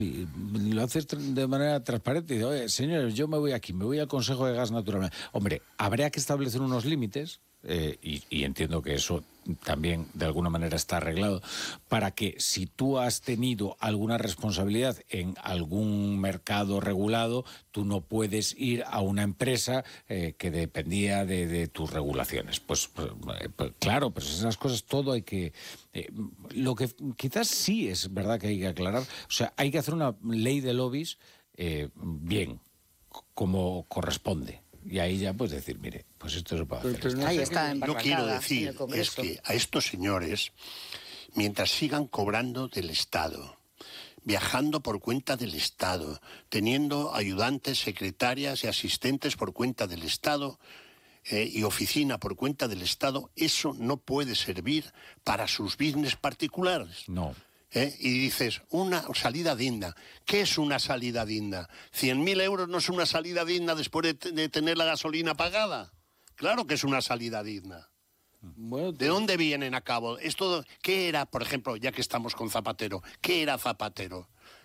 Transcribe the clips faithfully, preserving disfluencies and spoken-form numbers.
Y lo haces de manera transparente y dices, oye, señores, yo me voy aquí, me voy al Consejo de Gas Natural. Hombre, habría que establecer unos límites, eh, y, y entiendo que eso también de alguna manera está arreglado, para que si tú has tenido alguna responsabilidad en algún mercado regulado, tú no puedes ir a una empresa eh, que dependía de, de tus regulaciones. Pues, pues, pues claro, pues esas cosas todo hay que... Eh, lo que quizás sí es verdad que hay que aclarar, o sea, hay que hacer una ley de lobbies eh, bien, como corresponde. Y ahí ya puedes decir, mire, pues esto se puede hacer. Ahí está, Yo quiero decir es que a estos señores, mientras sigan cobrando del Estado, viajando por cuenta del Estado, teniendo ayudantes, secretarias y asistentes por cuenta del Estado, eh, y oficina por cuenta del Estado, eso no puede servir para sus business particulares. No. ¿Eh? Y dices, una salida digna. ¿Qué es una salida digna? ¿Cien mil euros no es una salida digna después de, de tener la gasolina pagada? Claro que es una salida digna. Bueno, ¿de dónde vienen a cabo? Esto, ¿qué era, por ejemplo, ya que estamos con Zapatero? ¿Qué era Zapatero?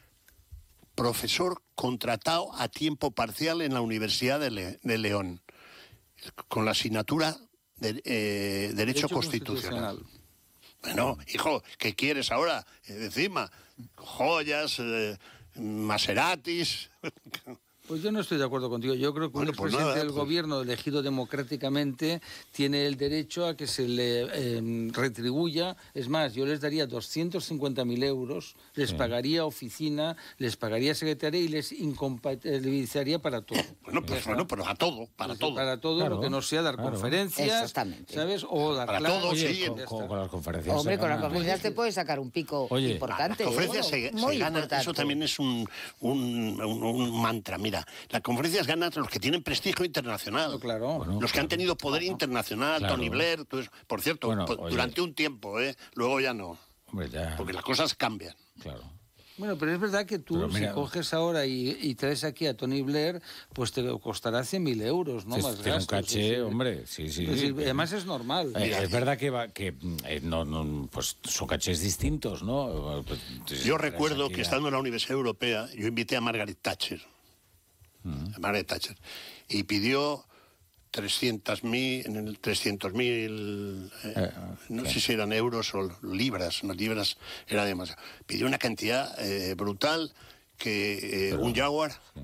Profesor contratado a tiempo parcial en la Universidad de, Le, de León, con la asignatura de eh, Derecho, Derecho Constitucional. Constitucional. Bueno, hijo, ¿qué quieres ahora? Eh, encima, joyas, eh, Maseratis... Pues yo no estoy de acuerdo contigo. Yo creo que bueno, un expresidente pues del pues... gobierno elegido democráticamente tiene el derecho a que se le eh, retribuya. Es más, yo les daría doscientos cincuenta mil euros, les sí. pagaría oficina, les pagaría secretaria y les incompatibilizaría para todo. Bueno, pues ¿está? bueno, pero a todo, para pues todo. Para todo, claro, lo que no sea dar claro. conferencias, ¿sabes? O dar para clases. todo, Oye, sí. Con, con, con las conferencias. Hombre, con las conferencias te puedes sacar un pico Oye, importante. Las conferencias ¿eh? se, Muy se gana, importante. eso también es un, un, un, un mantra. Mira, la conferencia ganan los que tienen prestigio internacional, claro, bueno, los que claro. han tenido poder claro. internacional, claro. Tony Blair, pues, por cierto, bueno, por, durante un tiempo, ¿eh? Luego ya no, Hombre, ya. porque las cosas cambian. Claro. Bueno, pero es verdad que tú, mira, si coges ahora y, y traes aquí a Tony Blair, pues te costará cien mil euros, ¿no? Sí, más tiene gastos, un caché, sí, hombre, sí, sí. Es decir, sí. Además es normal. Eh, es verdad que, va, que eh, no, no, pues son cachés distintos, ¿no? Pues, yo recuerdo que estando en la Universidad Europea, yo invité a Margaret Thatcher, uh-huh. a Margaret Thatcher, y pidió trescientos mil, en el trescientos mil, eh, eh, no okay. sé si eran euros o libras, no libras, era demasiado. Pidió una cantidad eh, brutal que eh, Pero, un Jaguar, sí.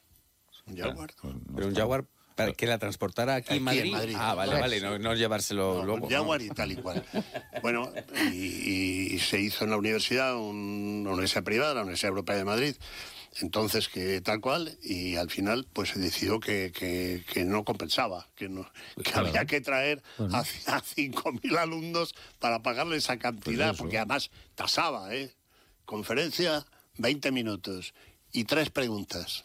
un Jaguar, Pero un Jaguar para que la transportara aquí, aquí en, Madrid? en Madrid. Ah, vale, pues, vale, no, no llevárselo no, luego. Un Jaguar ¿no? y tal y cual. Bueno, y, y se hizo en la universidad, un, una universidad privada, la Universidad Europea de Madrid. Entonces, que tal cual, y al final pues se decidió que, que, que no compensaba, que, no, que claro. había que traer bueno. a, a cinco mil alumnos para pagarle esa cantidad, pues porque además tasaba, ¿eh? Conferencia, veinte minutos y tres preguntas.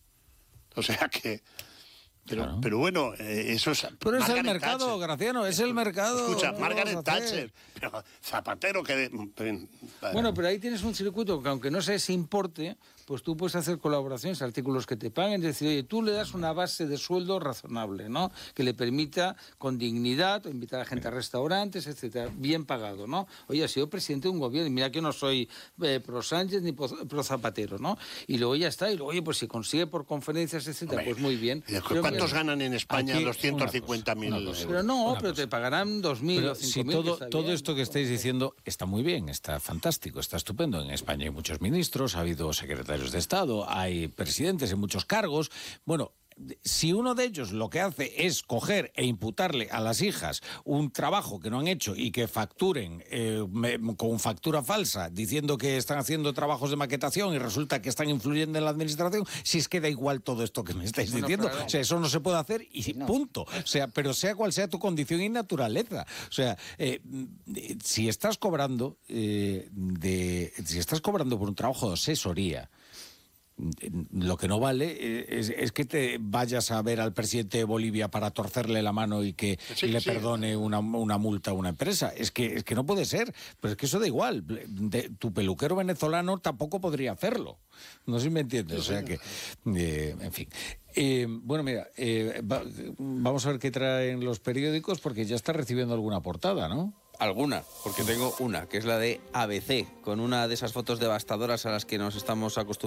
O sea que... Pero, claro. pero bueno, eh, eso es... Pero es el mercado, Thatcher. Graciano, es el mercado. Escucha, Margaret Thatcher, pero Zapatero que... De... Bueno, pero ahí tienes un circuito que aunque no sea ese importe, pues tú puedes hacer colaboraciones, artículos que te paguen, es decir, oye, tú le das una base de sueldo razonable, ¿no? Que le permita con dignidad invitar a gente a restaurantes, etcétera, bien pagado, ¿no? Oye, ha sido presidente de un gobierno, y mira que no soy eh, pro Sánchez ni pro, pro Zapatero, ¿no? Y luego ya está, y luego, oye, pues si consigue por conferencias, etcétera, Hombre, pues muy bien. ¿Cuántos ganan en España doscientos cincuenta mil euros? Pero no, una pero cosa. te pagarán dos mil o si cinco mil. todo, todo esto que estáis diciendo está muy bien, está fantástico, está estupendo. En España hay muchos ministros, ha habido secretarios de Estado, hay presidentes en muchos cargos. Bueno, si uno de ellos lo que hace es coger e imputarle a las hijas un trabajo que no han hecho y que facturen eh, con factura falsa, diciendo que están haciendo trabajos de maquetación y resulta que están influyendo en la administración, si es que da igual todo esto que me estáis bueno, diciendo. Claro. O sea, eso no se puede hacer y no. punto. O sea, pero sea cual sea tu condición y naturaleza. O sea, eh, si estás cobrando eh, de, si estás cobrando por un trabajo de asesoría, lo que no vale es, es que te vayas a ver al presidente de Bolivia para torcerle la mano y que sí, le sí. perdone una, una multa a una empresa. Es que, es que no puede ser, pero es que eso da igual. De, tu peluquero venezolano tampoco podría hacerlo. No sé si me entiendes. O sea que, eh, en fin. Eh, bueno, mira, eh, va, vamos a ver qué traen los periódicos porque ya está recibiendo alguna portada, ¿no? alguna, porque tengo una, que es la de A B C, con una de esas fotos devastadoras a las que nos estamos acostumbrados